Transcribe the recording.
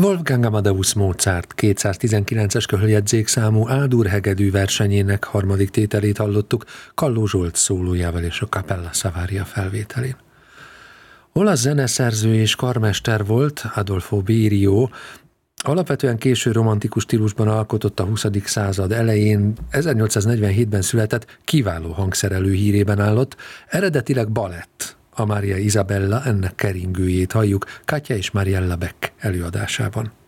Wolfgang Amadeus Mozart 219-es köhöljegyzékszámú A-dur hegedű versenyének harmadik tételét hallottuk Kalló Zsolt szólójával és a Capella Savaria felvételén. Olasz zeneszerző és karmester volt Adolfo Berio, alapvetően késő romantikus stílusban alkotott a 20. század elején, 1847-ben született, kiváló hangszerelő hírében állott, eredetileg balett. A Maria Isabella ennek keringőjét halljuk Katja és Mariella Beck előadásában.